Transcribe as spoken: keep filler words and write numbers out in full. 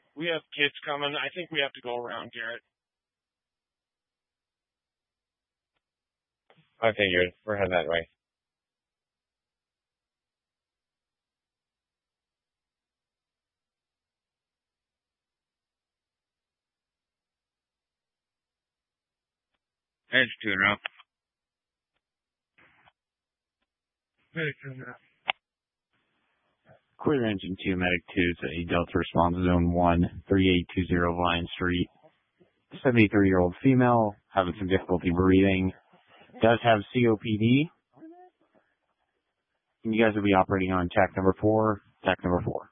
We have kids coming. I think we have to go around, Garrett. I figured. We're heading that way. Edge two and up. Clear engine two, medic two to Delta response zone one, thirty-eight twenty Vine Street. seventy-three-year-old female, having some difficulty breathing. Does have C O P D. And you guys will be operating on tack number four, tack number four.